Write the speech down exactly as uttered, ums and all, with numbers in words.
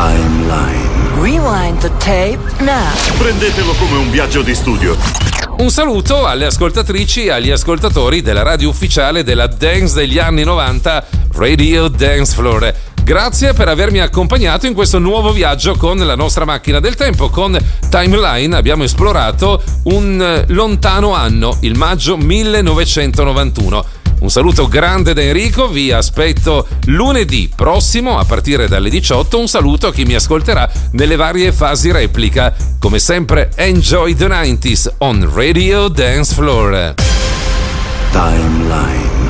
Timeline. Rewind the tape now. Prendetelo come un viaggio di studio. Un saluto alle ascoltatrici e agli ascoltatori della radio ufficiale della dance degli anni novanta, Radio Dance Floor. Grazie per avermi accompagnato in questo nuovo viaggio con la nostra macchina del tempo. Con Timeline abbiamo esplorato un lontano anno, il maggio millenovecentonovantuno. Un saluto grande da Enrico, vi aspetto lunedì prossimo a partire dalle diciotto. Un saluto a chi mi ascolterà nelle varie fasi replica. Come sempre, enjoy the nineties on Radio Dance Floor. Timeline.